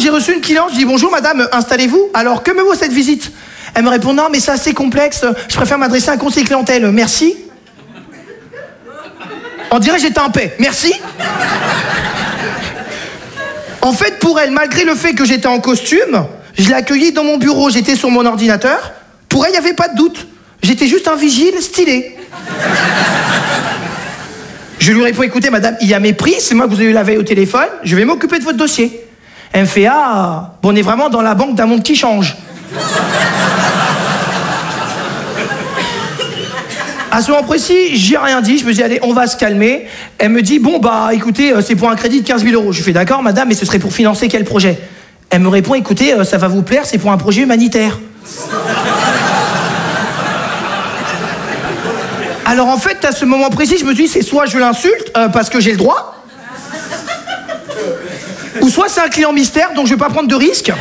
j'ai reçu une cliente, je dis bonjour madame, installez-vous. Alors, que me vaut cette visite? Elle me répond non, mais c'est assez complexe, je préfère m'adresser à un conseiller clientèle. Merci. On dirait que j'étais en paix. Merci. En fait, pour elle, malgré le fait que j'étais en costume, je l'ai accueillie dans mon bureau, j'étais sur mon ordinateur. Pour elle, il n'y avait pas de doute. J'étais juste un vigile stylé. Je lui réponds, écoutez, madame, il y a mépris, c'est moi que vous avez eu la veille au téléphone, je vais m'occuper de votre dossier. Elle me fait, ah, bon, on est vraiment dans la banque d'un monde qui change. À ce moment précis, j'ai rien dit, je me dis, allez, on va se calmer. Elle me dit, bon, bah, écoutez, c'est pour un crédit de 15 000 €. Je lui fais, d'accord, madame, mais ce serait pour financer quel projet? Elle me répond, écoutez, ça va vous plaire, c'est pour un projet humanitaire. Alors en fait, à ce moment précis, je me suis dit, c'est soit je l'insulte, parce que j'ai le droit, ou soit c'est un client mystère, donc je vais pas prendre de risque.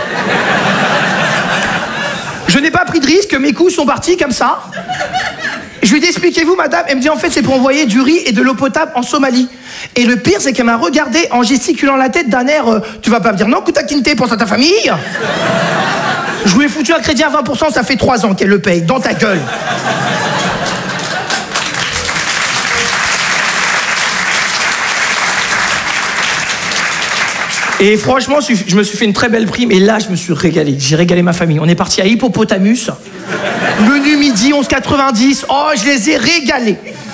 Je n'ai pas pris de risque, mes coups sont partis comme ça. Je lui ai dit, expliquez-vous madame. Elle me dit, en fait, c'est pour envoyer du riz et de l'eau potable en Somalie. Et le pire, c'est qu'elle m'a regardé en gesticulant la tête d'un air, tu vas pas me dire non, Kunta Kinte, pense à ta famille. Je lui ai foutu un crédit à 20%, ça fait 3 ans qu'elle le paye, dans ta gueule. Et franchement, je me suis fait une très belle prime. Et là, je me suis régalé. J'ai régalé ma famille. On est parti à Hippopotamus. Menu midi, 11,90. Oh, je les ai régalés.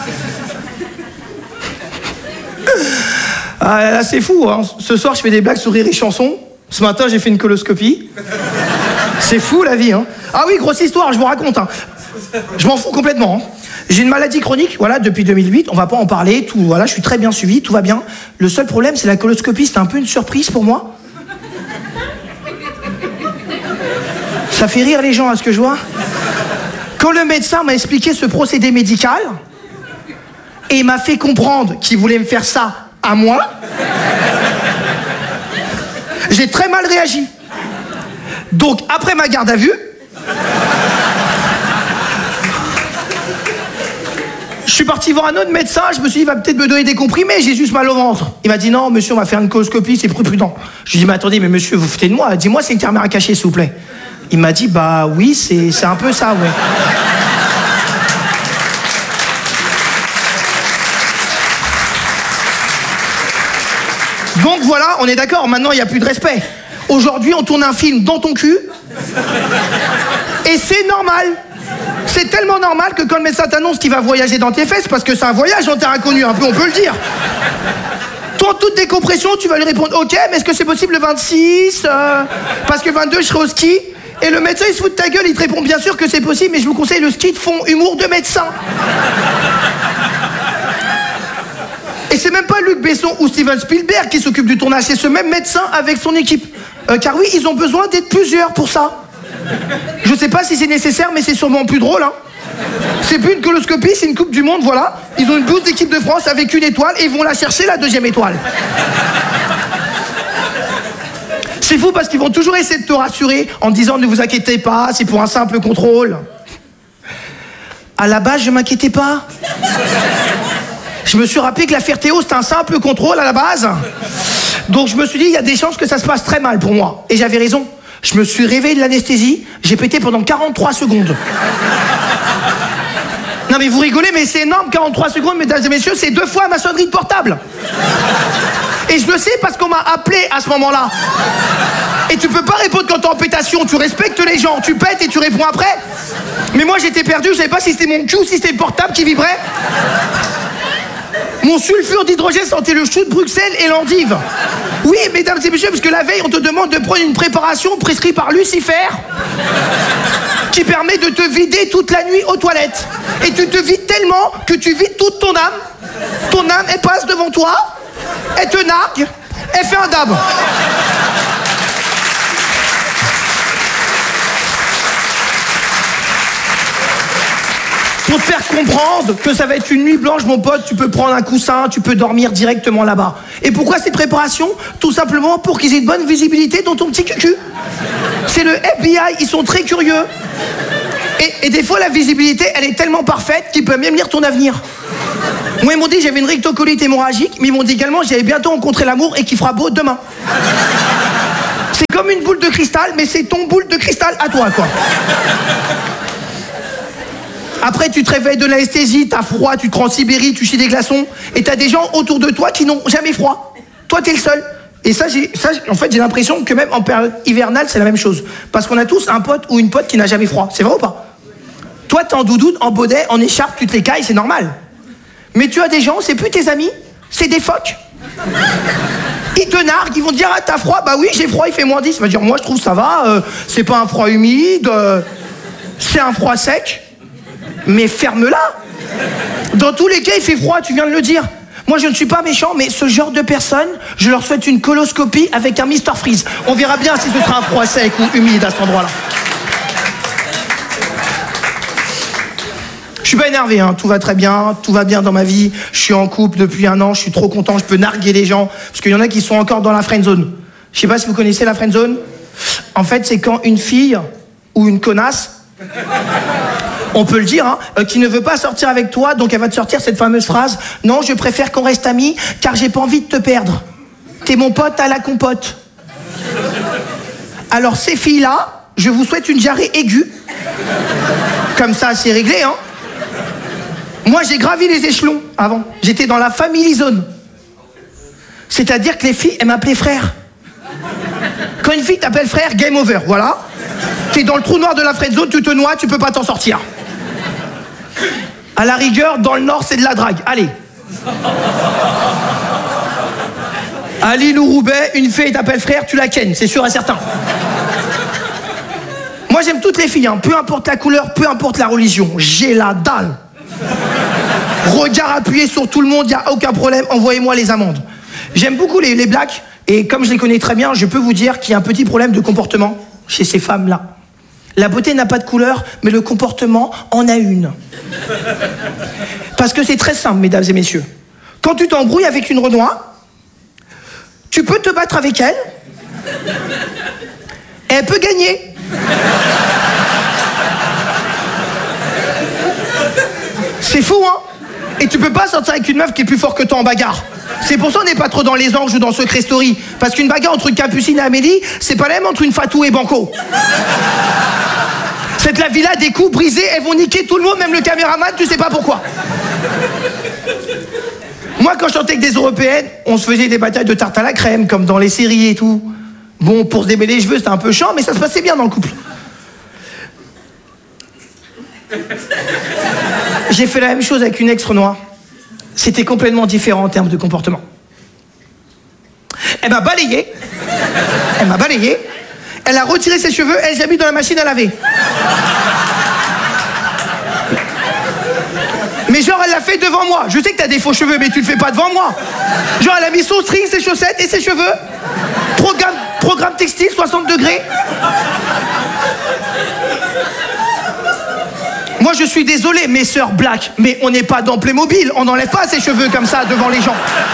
Ah, là, c'est fou, hein. Ce soir, je fais des blagues sur Rire et Chanson. Ce matin, j'ai fait une coloscopie. C'est fou, la vie, hein. Ah oui, grosse histoire, je vous raconte, hein. Je m'en fous complètement, hein. J'ai une maladie chronique, voilà, depuis 2008, on va pas en parler, tout, voilà, je suis très bien suivi, tout va bien. Le seul problème, c'est la coloscopie, c'était un peu une surprise pour moi. Ça fait rire les gens, à ce que je vois. Quand le médecin m'a expliqué ce procédé médical, et m'a fait comprendre qu'il voulait me faire ça à moi, j'ai très mal réagi. Donc, après ma garde à vue, je suis parti voir un autre médecin, je me suis dit, il va peut-être me donner des comprimés, j'ai juste mal au ventre. Il m'a dit, non, monsieur, on va faire une coloscopie, c'est plus prudent. Je lui ai dit, mais attendez, mais monsieur, vous foutez de moi, dis-moi, c'est une caméra cachée, s'il vous plaît. Il m'a dit, bah oui, c'est un peu ça, ouais. Donc voilà, on est d'accord, maintenant il n'y a plus de respect. Aujourd'hui, on tourne un film dans ton cul, et c'est normal. C'est tellement normal que quand le médecin t'annonce qu'il va voyager dans tes fesses, parce que c'est un voyage en terre inconnue, un peu, on peut le dire. Toi, en toute décompression, tu vas lui répondre, ok, mais est-ce que c'est possible le 26 parce que le 22, je serai au ski. Et le médecin, il se fout de ta gueule, il te répond, bien sûr que c'est possible, mais je vous conseille le ski de fond, humour de médecin. Et c'est même pas Luc Besson ou Steven Spielberg qui s'occupe du tournage, c'est ce même médecin avec son équipe. Car oui, ils ont besoin d'être plusieurs pour ça. Je sais pas si c'est nécessaire, mais c'est sûrement plus drôle, hein. C'est plus une coloscopie, c'est une coupe du monde, voilà. Ils ont une blouse d'équipe de France avec une étoile et ils vont la chercher, la 2e étoile. C'est fou parce qu'ils vont toujours essayer de te rassurer en te disant ne vous inquiétez pas, c'est pour un simple contrôle. À la base, je m'inquiétais pas. Je me suis rappelé que la Fertéo, c'était un simple contrôle à la base. Donc je me suis dit, il y a des chances que ça se passe très mal pour moi. Et j'avais raison. Je me suis réveillé de l'anesthésie, j'ai pété pendant 43 secondes. Non mais vous rigolez, mais c'est énorme, 43 secondes, mesdames et messieurs, c'est 2 fois ma sonnerie de portable. Et je le sais parce qu'on m'a appelé à ce moment-là. Et tu peux pas répondre quand t'es en pétation, tu respectes les gens, tu pètes et tu réponds après. Mais moi j'étais perdu, je savais pas si c'était mon cul ou si c'était le portable qui vibrait. Mon sulfure d'hydrogène sentait le chou de Bruxelles et l'endive. Oui, mesdames et messieurs, parce que la veille, on te demande de prendre une préparation prescrite par Lucifer qui permet de te vider toute la nuit aux toilettes. Et tu te vides tellement que tu vides toute ton âme. Ton âme, elle passe devant toi, elle te nargue, elle fait un dab. Pour te faire comprendre que ça va être une nuit blanche, mon pote, tu peux prendre un coussin, tu peux dormir directement là-bas. Et pourquoi ces préparations? Tout simplement pour qu'ils aient une bonne visibilité dans ton petit cucu. C'est le FBI, ils sont très curieux. Et des fois, la visibilité, elle est tellement parfaite qu'ils peuvent même lire ton avenir. Moi, ils m'ont dit j'avais une rectocolite hémorragique, mais ils m'ont dit également j'avais bientôt rencontré l'amour et qu'il fera beau demain. C'est comme comme une boule de cristal, mais c'est ton boule de cristal à toi, quoi. Après, tu te réveilles de l'anesthésie, t'as froid, tu te rends en Sibérie, tu chies des glaçons, et t'as des gens autour de toi qui n'ont jamais froid. Toi, t'es le seul. Et ça, en fait, j'ai l'impression que même en période hivernale, c'est la même chose. Parce qu'on a tous un pote ou une pote qui n'a jamais froid. C'est vrai ou pas? Toi, t'es en doudoune, en bonnet, en écharpe, tu te les cailles, c'est normal. Mais tu as des gens, c'est plus tes amis, c'est des phoques. Ils te narguent, ils vont te dire, ah, t'as froid? Bah oui, j'ai froid, il fait -10. Tu vas dire, moi, je trouve ça va, c'est pas un froid humide, c'est un froid sec. Mais ferme-la. Dans tous les cas, il fait froid, tu viens de le dire. Moi, je ne suis pas méchant, mais ce genre de personnes, je leur souhaite une coloscopie avec un Mr Freeze. On verra bien si ce sera un froid sec ou humide à cet endroit-là. Je suis pas énervé, hein. Tout va très bien, tout va bien dans ma vie. Je suis en couple depuis 1 an, je suis trop content, je peux narguer les gens. Parce qu'il y en a qui sont encore dans la friendzone. Je sais pas si vous connaissez la friendzone. En fait, c'est quand une fille ou une connasse, on peut le dire, hein, qui ne veut pas sortir avec toi, donc elle va te sortir cette fameuse phrase « Non, je préfère qu'on reste amis, car j'ai pas envie de te perdre. T'es mon pote à la compote. » Alors ces filles-là, je vous souhaite une diarrhée aiguë. Comme ça, c'est réglé, hein. Moi, j'ai gravi les échelons avant. J'étais dans la family zone. C'est-à-dire que les filles, elles m'appelaient frère. Quand une fille t'appelle frère, game over, voilà. T'es dans le trou noir de la friendzone, tu te noies, tu peux pas t'en sortir. À la rigueur, dans le Nord, c'est de la drague. Allez. À Lille ou Roubaix, une fille t'appelle frère, tu la kennes, c'est sûr et certain. Moi, j'aime toutes les filles, hein. Peu importe la couleur, peu importe la religion. J'ai la dalle. Regard appuyé sur tout le monde, il n'y a aucun problème, envoyez-moi les amendes. J'aime beaucoup les blacks, et comme je les connais très bien, je peux vous dire qu'il y a un petit problème de comportement chez ces femmes-là. La beauté n'a pas de couleur, mais le comportement en a une. Parce que c'est très simple, mesdames et messieurs. Quand tu t'embrouilles avec une Renoir, tu peux te battre avec elle, et elle peut gagner. C'est fou, hein? Et tu peux pas sortir avec une meuf qui est plus forte que toi en bagarre. C'est pour ça qu'on n'est pas trop dans les anges ou dans Secret Story. Parce qu'une bagarre entre Capucine et Amélie, c'est pas la même entre une Fatou et Banco. Cette la villa des coups brisés, elles vont niquer tout le monde, même le caméraman, tu sais pas pourquoi. Moi, quand je chantais avec des Européennes, on se faisait des batailles de tarte à la crème, comme dans les séries et tout. Bon, pour se démêler les cheveux, c'était un peu chiant, mais ça se passait bien dans le couple. J'ai fait la même chose avec une ex-Renoir. C'était complètement différent en termes de comportement. Elle m'a balayé. Elle a retiré ses cheveux, elle les a mis dans la machine à laver. Mais genre, elle l'a fait devant moi. Je sais que t'as des faux cheveux, mais tu le fais pas devant moi. Genre, elle a mis son string, ses chaussettes et ses cheveux. Programme textile, 60 degrés. Moi, je suis désolé, mes sœurs black, mais on n'est pas dans Playmobil. On n'enlève pas ses cheveux comme ça devant les gens.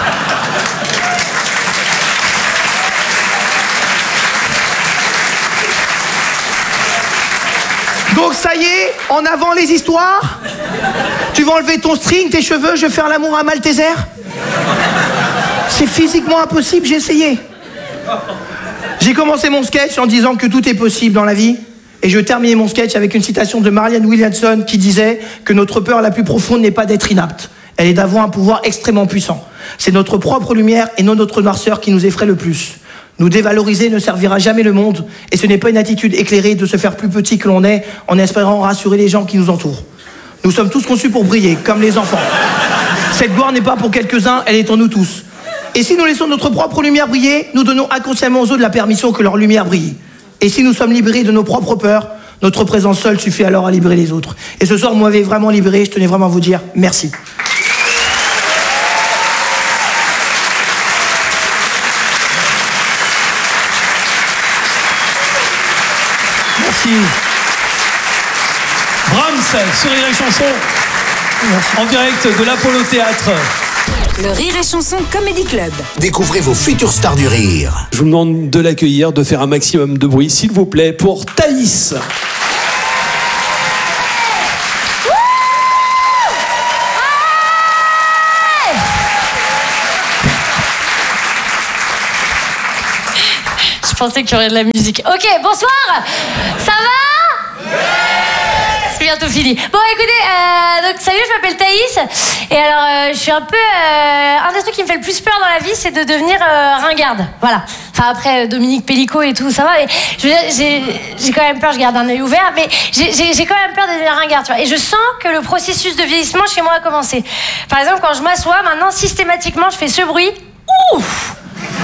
Donc ça y est, en avant les histoires. Tu vas enlever ton string, tes cheveux, je vais faire l'amour à Malteser. C'est physiquement impossible, j'ai essayé. J'ai commencé mon sketch en disant que tout est possible dans la vie. Et je terminais mon sketch avec une citation de Marianne Williamson qui disait que notre peur la plus profonde n'est pas d'être inapte. Elle est d'avoir un pouvoir extrêmement puissant. C'est notre propre lumière et non notre noirceur qui nous effraie le plus. Nous dévaloriser ne servira jamais le monde, et ce n'est pas une attitude éclairée de se faire plus petit que l'on est en espérant rassurer les gens qui nous entourent. Nous sommes tous conçus pour briller, comme les enfants. Cette gloire n'est pas pour quelques-uns, elle est en nous tous. Et si nous laissons notre propre lumière briller, nous donnons inconsciemment aux autres la permission que leur lumière brille. Et si nous sommes libérés de nos propres peurs, notre présence seule suffit alors à libérer les autres. Et ce soir, vous m'avez vraiment libéré, je tenais vraiment à vous dire merci. Merci. Brahms sur Rire et Chanson. Merci. En direct de l'Apollo Théâtre. Le Rire et Chanson Comedy Club. Découvrez vos futures stars du rire. Je vous demande de l'accueillir, de faire un maximum de bruit, s'il vous plaît, pour Thaïs. pensais qu'il y aurait de la musique. Ok, bonsoir. Ça va? C'est bientôt fini. Bon, écoutez, donc salut, je m'appelle Thaïs. Et alors, je suis un peu... un des trucs qui me fait le plus peur dans la vie, c'est de devenir ringarde. Voilà. Enfin, après, Dominique Pellicot et tout, ça va. Mais je veux dire, j'ai quand même peur, je garde un œil ouvert, mais j'ai quand même peur de devenir ringarde, tu vois. Et je sens que le processus de vieillissement chez moi a commencé. Par exemple, quand je m'assois, maintenant, systématiquement, je fais ce bruit. Ouf!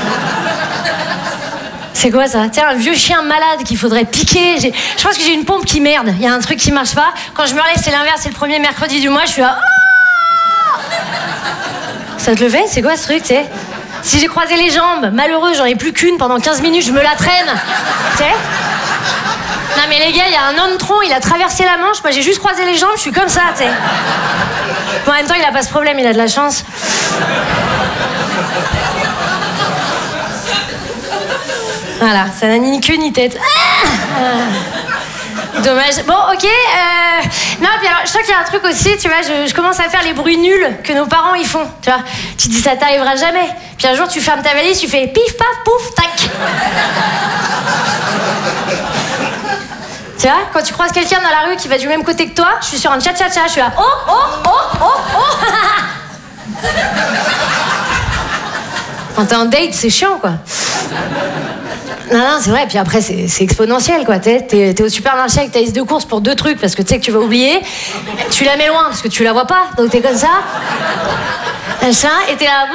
C'est quoi ça? Tiens, un vieux chien malade qu'il faudrait piquer. Je pense que j'ai une pompe qui merde. Il y a un truc qui marche pas. Quand je me relève, c'est l'inverse, c'est le premier mercredi du mois, je suis là. Oh, ça te le fait? C'est quoi ce truc, tu sais? Si j'ai croisé les jambes, malheureux, j'en ai plus qu'une pendant 15 minutes, je me la traîne. Tu sais? Non mais les gars, il y a un homme tronc, il a traversé la Manche, moi j'ai juste croisé les jambes, je suis comme ça, tu sais. Bon, en même temps, il a pas ce problème, il a de la chance. Voilà, ça n'a ni queue ni tête. Dommage. Bon, ok. Non, puis alors, je sens qu'il y a un truc aussi, tu vois, je commence à faire les bruits nuls que nos parents ils font, tu vois. Tu te dis, ça t'arrivera jamais. Puis un jour, tu fermes ta valise, tu fais pif, paf, pouf, tac. Tu vois, quand tu croises quelqu'un dans la rue qui va du même côté que toi, je suis sur un cha-cha-cha, je suis là, oh, oh, oh, oh, oh. Quand t'es en date, c'est chiant, quoi. Non, c'est vrai, puis après, c'est exponentiel, quoi. T'es au supermarché avec ta liste de courses pour 2 trucs parce que tu sais que tu vas oublier. Tu la mets loin parce que tu la vois pas, donc t'es comme ça. Machin, et t'es là.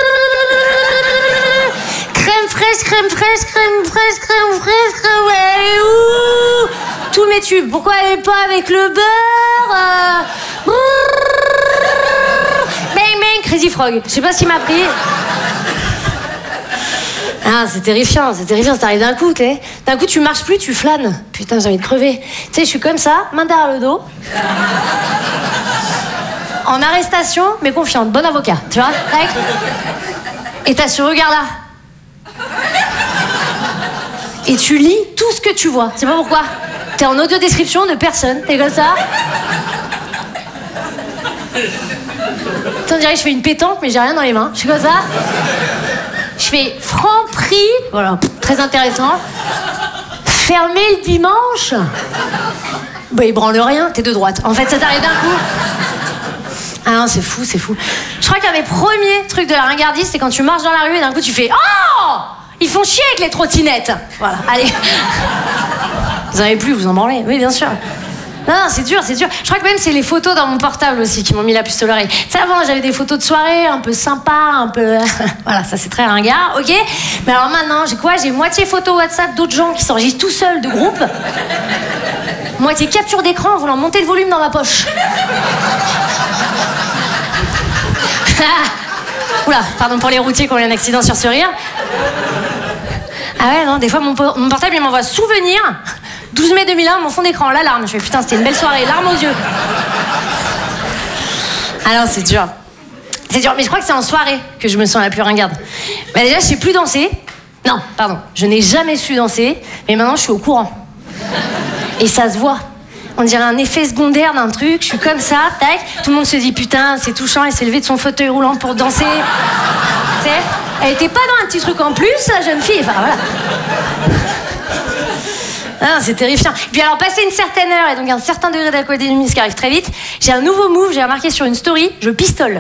Crème fraîche, crème fraîche, crème fraîche, crème fraîche, crème fraîche. Ouh, tous mes tubes. Pourquoi elle est pas avec le beurre? Bang, bang, Crazy Frog. Je sais pas ce qui m'a pris. Ah, c'est terrifiant, ça t'arrive d'un coup, t'sais. D'un coup, tu marches plus, tu flânes. Putain, j'ai envie de crever. Tu sais, je suis comme ça, main derrière le dos. En arrestation, mais confiante, bon avocat, tu vois. Et t'as ce regard-là. Et tu lis tout ce que tu vois. C'est pas pourquoi. T'es en audio description de personne, t'es comme ça. On dirait que je fais une pétanque, mais j'ai rien dans les mains. Je suis comme ça. Je fais franc prix, voilà, très intéressant. Fermé le dimanche. Bah, il branle rien, t'es de droite. En fait, ça t'arrive d'un coup. Ah non, c'est fou, c'est fou. Je crois qu'un des premiers trucs de la ringardise, c'est quand tu marches dans la rue et d'un coup tu fais oh, ils font chier avec les trottinettes. Voilà, allez. Vous en avez plus, vous en branlez. Oui, bien sûr. Non, c'est dur, c'est dur. Je crois que même c'est les photos dans mon portable aussi qui m'ont mis la puce à l'oreille. Tu sais, avant, j'avais des photos de soirée un peu sympa, un peu... voilà, ça c'est très ringard, ok. Mais alors maintenant, j'ai quoi? J'ai moitié photo WhatsApp d'autres gens qui s'enregistrent tout seuls de groupe. Moitié capture d'écran en voulant monter le volume dans ma poche. Oula, pardon pour les routiers qui ont eu un accident sur ce rire. Ah ouais, non, des fois mon portable il m'envoie souvenir. 12 mai 2001, mon fond d'écran, l'alarme. Je fais putain, c'était une belle soirée, larmes aux yeux. Alors c'est dur. C'est dur, mais je crois que c'est en soirée que je me sens la plus ringarde. Bah déjà, je sais plus danser. Non, pardon, je n'ai jamais su danser, mais maintenant je suis au courant. Et ça se voit. On dirait un effet secondaire d'un truc, je suis comme ça, tac. Tout le monde se dit putain, c'est touchant, elle s'est levée de son fauteuil roulant pour danser. Tu sais, elle était pas dans un petit truc en plus, la jeune fille, enfin voilà. Ah, c'est terrifiant. Puis alors, passé une certaine heure et donc un certain degré d'alcoolémie, ce qui arrive très vite, j'ai un nouveau move, j'ai remarqué sur une story, je pistole.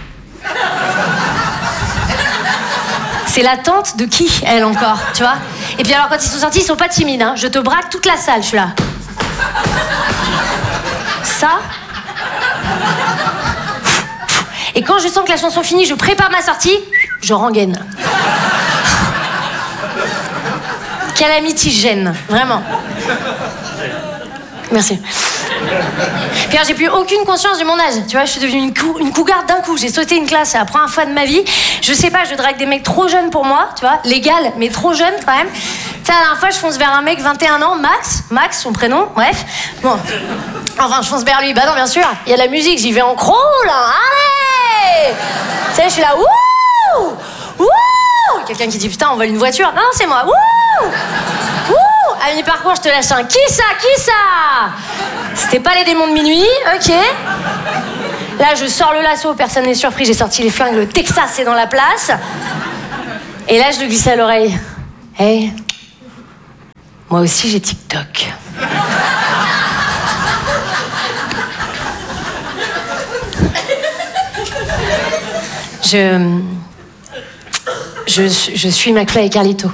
C'est la tante de qui, elle, encore, tu vois? Et puis alors, quand ils sont sortis, ils sont pas timides, hein. Je te braque toute la salle, je suis là. Ça. Et quand je sens que la chanson finit, je prépare ma sortie, je rengaine. Calamitigène, vraiment. Merci. Puis alors, j'ai plus aucune conscience de mon âge. Tu vois, je suis devenue une cougarde d'un coup. J'ai sauté une classe, c'est la première fois de ma vie. Je sais pas, je drague des mecs trop jeunes pour moi, tu vois, légal, mais trop jeunes quand même. Tu sais, la dernière fois, je fonce vers un mec 21 ans, Max, son prénom, bref. Bon. Enfin, je fonce vers lui. Bah non, bien sûr, il y a la musique, j'y vais en crawl, hein. Allez! Tu sais, je suis là, wouh! Wouh! Quelqu'un qui dit putain, on vole une voiture. Non, c'est moi. Wouh! Wouh! À mi-parcours, je te lâche un qui ça? C'était pas les démons de minuit, ok. Là, je sors le lasso, personne n'est surpris, j'ai sorti les flingues, le Texas est dans la place. Et là, je le glisse à l'oreille. Hey, Moi aussi, j'ai TikTok. Je suis McFly et Carlito.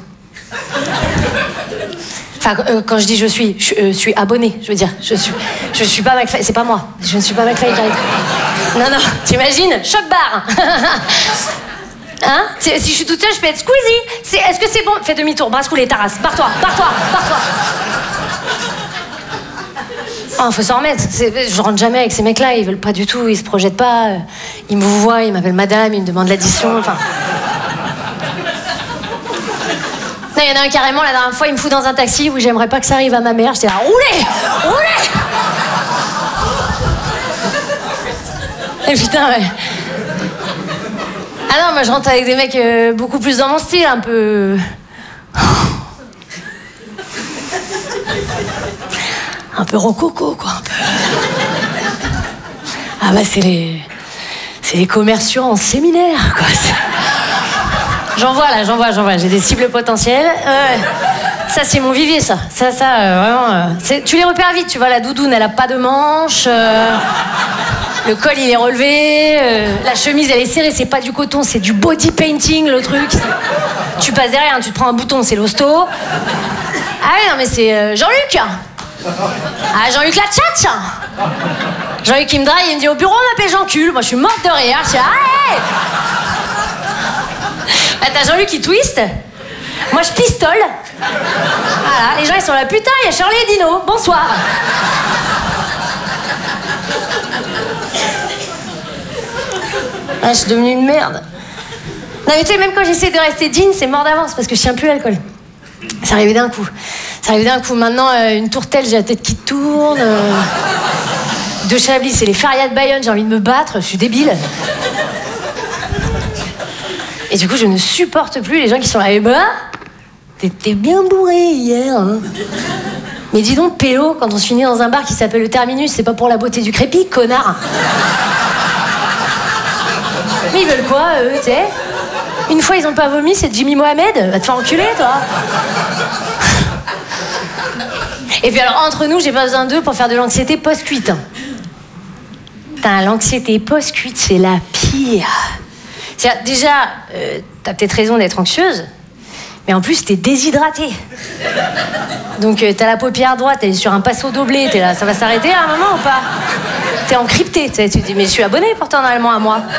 Enfin, quand je dis je suis abonné, je veux dire. Je suis pas McFly, c'est pas moi. Je ne suis pas McFly et Carlito. Non, t'imagines? Choc barre. Hein? Si je suis toute seule, je peux être Squeezie. Est-ce que c'est bon? Fais demi-tour, brasse-couler, Taras. Barre-toi. Oh, faut s'en remettre. Je rentre jamais avec ces mecs-là, ils veulent pas du tout, ils se projettent pas. Ils me voient, ils m'appellent madame, ils me demandent l'addition, enfin... Non, il y en a un carrément, la dernière fois, il me fout dans un taxi où j'aimerais pas que ça arrive à ma mère. J'étais là, roulez! Et putain, ouais. Ah non, moi je rentre avec des mecs beaucoup plus dans mon style, un peu... Un peu rococo, quoi, un peu... Ah bah c'est les commerciaux en séminaire, quoi. J'en vois, j'ai des cibles potentielles. Ça, c'est mon vivier, ça. Vraiment... tu les repères vite, tu vois, la doudoune, elle a pas de manches... Le col, il est relevé, la chemise, elle est serrée, c'est pas du coton, c'est du body painting, le truc. Tu passes derrière, tu te prends un bouton, c'est l'hosto. Ah oui, non, mais c'est Jean-Luc. Ah, Jean-Luc la tchatch. Jean-Luc, il me drague, il me dit, au bureau, on m'appelle Jean-Cul. Moi, je suis morte de rire. Je dis, ah, hey. Bah, t'as Jean-Luc qui twist. Moi, je pistole. Voilà, les gens, ils sont là, putain, il y a Shirley et Dino. Bonsoir. Ah, je suis devenue une merde. Non, mais tu sais, même quand j'essaie de rester jean, c'est mort d'avance parce que je tiens plus l'alcool. C'est arrivé d'un coup. Maintenant, une tourtelle, j'ai la tête qui tourne. De Chablis, c'est les férias de Bayonne, j'ai envie de me battre, je suis débile. Et du coup, je ne supporte plus les gens qui sont là. Eh ben, t'étais bien bourré hier. Hein. Mais dis donc, pélo, quand on se finit dans un bar qui s'appelle le Terminus, c'est pas pour la beauté du crépi, connard. Mais ils veulent quoi, eux, tu sais? Une fois, ils ont pas vomi, c'est Jimmy Mohamed. Va te faire enculer, toi. Et puis alors, entre nous, j'ai pas besoin d'eux pour faire de l'anxiété post-cuite. Putain, l'anxiété post-cuite, c'est la pire. C'est-à-dire, déjà, t'as peut-être raison d'être anxieuse, mais en plus, t'es déshydratée. Donc, t'as la paupière droite, t'es sur un passo doblé, t'es là, ça va s'arrêter à un moment ou pas? T'es encrypté, tu te dis, mais je suis abonnée pourtant normalement à moi.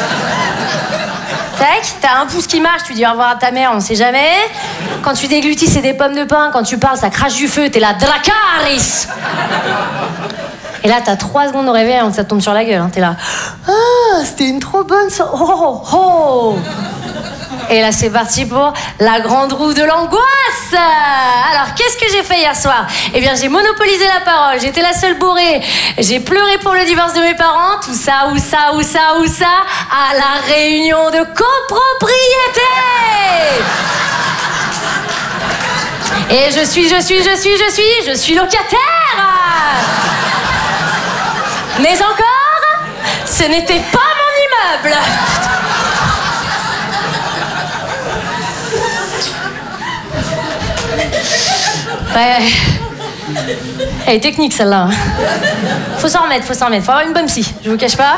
Tac, t'as un pouce qui marche, tu dis au revoir à ta mère, on sait jamais. Quand tu déglutis, c'est des pommes de pin. Quand tu parles, ça crache du feu, t'es là, Dracarys. Et là, t'as 3 secondes au réveil avant que ça te tombe sur la gueule. Hein. T'es là, ah, c'était une trop bonne soirée. Oh, oh. Et là, c'est parti pour la grande roue de l'angoisse. Alors, qu'est-ce que j'ai fait hier soir? Eh bien, j'ai monopolisé la parole. J'étais la seule bourrée. J'ai pleuré pour le divorce de mes parents. Tout ça, où ça, à la réunion de copropriété. Et je suis locataire. Mais encore, ce n'était pas mon immeuble. Ouais. Elle est technique celle-là. Faut s'en remettre. Faut avoir une bonne psy, je vous cache pas.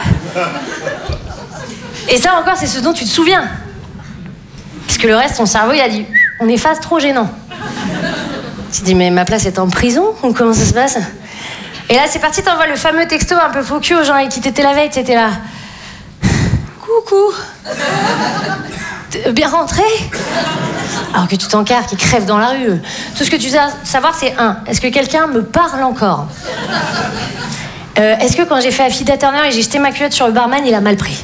Et ça encore, c'est ce dont tu te souviens. Parce que le reste, ton cerveau, il a dit, on est face trop gênant. Tu te dis, mais ma place est en prison ou comment ça se passe? Et là, c'est parti, t'envoies le fameux texto un peu faux cul aux gens avec qui t'étais la veille, t'étais là. Coucou. Bien rentré? Alors que tu t'encarres, qui crève dans la rue. Tout ce que tu dois savoir, c'est est-ce que quelqu'un me parle encore? Est-ce que quand j'ai fait Affida Turner et j'ai jeté ma culotte sur le barman, il a mal pris?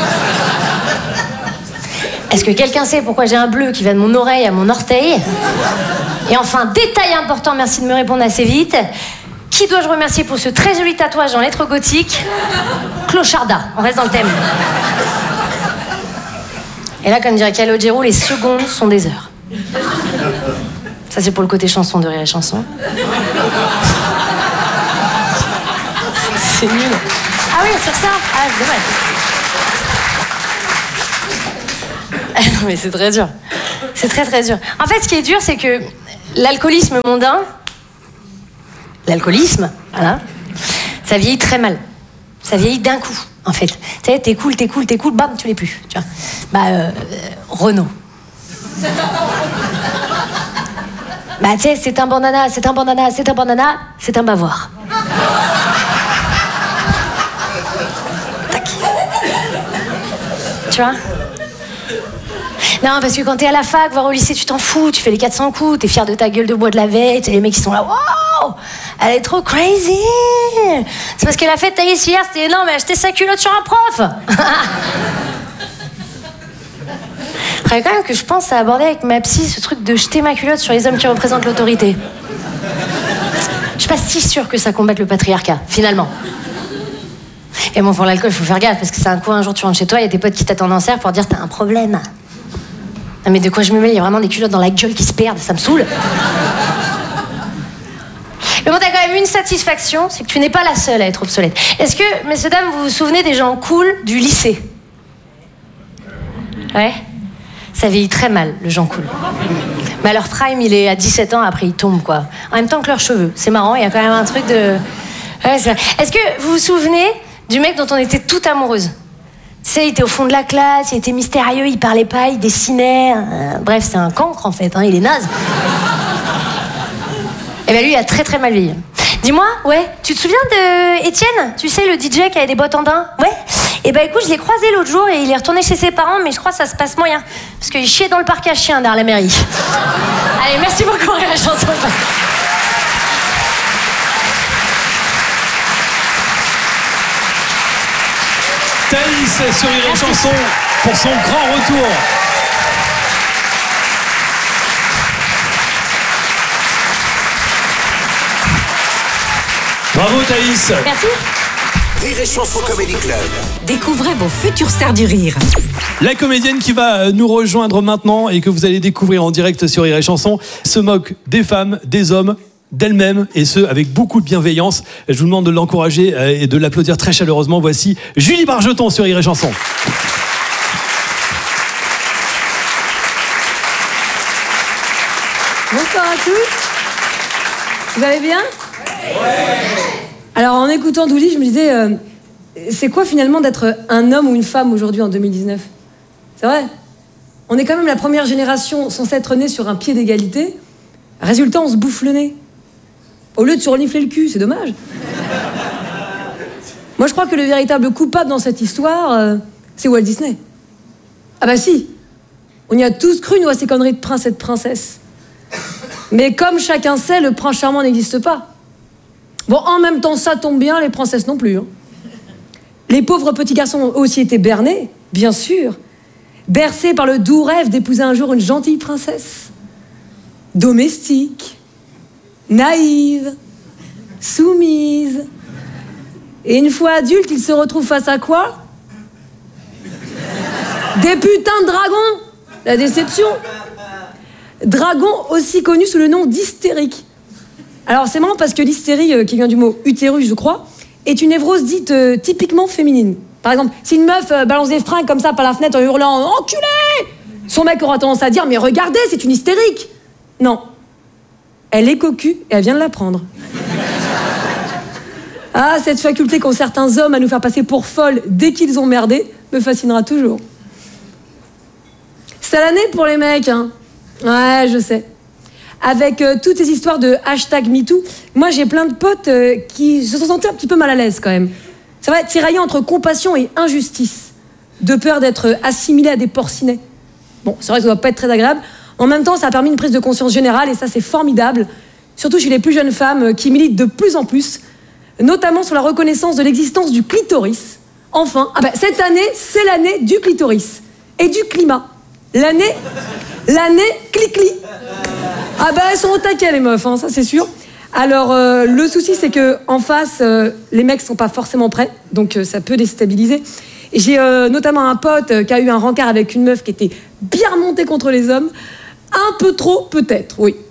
Est-ce que quelqu'un sait pourquoi j'ai un bleu qui va de mon oreille à mon orteil? Et enfin, détail important, merci de me répondre assez vite. Qui dois-je remercier pour ce très joli tatouage en lettres gothiques? Clocharda, on reste dans le thème. Et là, comme dirait Calogero, les secondes sont des heures. Ça, c'est pour le côté chanson de Rire et Chanson. C'est nul. Ah oui, sur ça? Ah, c'est dommage. Non, mais c'est très dur. C'est très, très dur. En fait, ce qui est dur, c'est que L'alcoolisme mondain, l'alcoolisme, voilà, ça vieillit très mal. Ça vieillit d'un coup, en fait. Tu sais, t'es cool, bam, tu l'es plus. Tu vois. Renaud. Tu sais, c'est un bandana, c'est un bavoir. Tac. Tu vois? Non, parce que quand t'es à la fac, voire au lycée, tu t'en fous, tu fais les 400 coups, t'es fier de ta gueule de bois de la veille, t'as les mecs qui sont là, wow, elle est trop crazy. C'est parce que la fête Thaïs hier, c'était énorme, elle a acheté sa culotte sur un prof. Faudrait quand même que je pense à aborder avec ma psy ce truc de jeter ma culotte sur les hommes qui représentent l'autorité. Je suis pas si sûre que ça combatte le patriarcat, finalement. Et bon, pour l'alcool, il faut faire gaffe, parce que c'est un coup, un jour tu rentres chez toi, il y a tes potes qui t'attendent en serre pour dire t'as un problème. Non mais de quoi je me mêle, il y a vraiment des culottes dans la gueule qui se perdent, ça me saoule. Mais bon, t'as quand même une satisfaction, c'est que tu n'es pas la seule à être obsolète. Est-ce que, messieurs, dames, vous vous souvenez des gens cool du lycée? Ouais? Ça vieillit très mal, le gens cool. Mais leur prime, il est à 17 ans, après il tombe, quoi. En même temps que leurs cheveux. C'est marrant, il y a quand même un truc de... Ouais, c'est vrai. Est-ce que vous vous souvenez du mec dont on était toute amoureuse? Tu sais, il était au fond de la classe, il était mystérieux, il parlait pas, il dessinait. Bref, c'est un cancre, en fait, hein, il est naze. Et ben lui, il a très très mal vieilli. Dis-moi, ouais, tu te souviens de Étienne? Tu sais, le DJ qui avait des bottes en daim? Ouais. Et ben écoute, je l'ai croisé l'autre jour et il est retourné chez ses parents, mais je crois que ça se passe moyen. Parce qu'il chiait dans le parc à chiens derrière la mairie. Allez, merci beaucoup, la chanson. Thaïs sur Rire et Chanson pour son grand retour. Bravo Thaïs. Merci. Rire et Chanson Comedy Club. Découvrez vos futures stars du rire. La comédienne qui va nous rejoindre maintenant et que vous allez découvrir en direct sur Rire et Chanson se moque des femmes, des hommes, d'elle-même, et ce, avec beaucoup de bienveillance. Je vous demande de l'encourager et de l'applaudir très chaleureusement. Voici Julie Bargeton sur Rire et Chanson. Bonsoir à tous. Vous allez bien? Ouais. Alors, en écoutant Douli, je me disais, c'est quoi finalement d'être un homme ou une femme aujourd'hui en 2019? C'est vrai. On est quand même la première génération censée être née sur un pied d'égalité. Résultat, on se bouffe le nez. Au lieu de se renifler le cul, c'est dommage. Moi, je crois que le véritable coupable dans cette histoire, c'est Walt Disney. Ah bah si. On y a tous cru, nous, à ces conneries de prince et de princesse. Mais comme chacun sait, le prince charmant n'existe pas. Bon, en même temps, ça tombe bien, les princesses non plus. Hein. Les pauvres petits garçons ont aussi été bernés, bien sûr. Bercés par le doux rêve d'épouser un jour une gentille princesse. Domestique, naïve, soumise. Et une fois adulte, ils se retrouvent face à quoi? Des putains de dragons. La déception. Dragons aussi connus sous le nom d'hystérique. Alors c'est marrant parce que l'hystérie, qui vient du mot utérus, je crois, est une névrose dite typiquement féminine. Par exemple, si une meuf balance des fringues comme ça par la fenêtre en hurlant « Enculé !» son mec aura tendance à dire « Mais regardez, c'est une hystérique !» Non. Elle est cocu et elle vient de l'apprendre. Ah, cette faculté qu'ont certains hommes à nous faire passer pour folles dès qu'ils ont merdé me fascinera toujours. C'est l'année pour les mecs, hein. Ouais, je sais. Avec toutes ces histoires de #MeToo, moi j'ai plein de potes qui se sont sentis un petit peu mal à l'aise quand même. C'est vrai, tiraillés entre compassion et injustice, de peur d'être assimilés à des porcinets. Bon, c'est vrai que ça doit pas être très agréable. En même temps, ça a permis une prise de conscience générale et ça c'est formidable, surtout chez les plus jeunes femmes qui militent de plus en plus, notamment sur la reconnaissance de l'existence du clitoris. Enfin, cette année, c'est l'année du clitoris et du climat. L'année cli-cli. Ah bah elles sont au taquet les meufs, hein, ça c'est sûr. Alors le souci c'est que en face les mecs sont pas forcément prêts, donc ça peut déstabiliser. Et j'ai notamment un pote qui a eu un rencard avec une meuf qui était bien remontée contre les hommes, un peu trop peut-être, oui.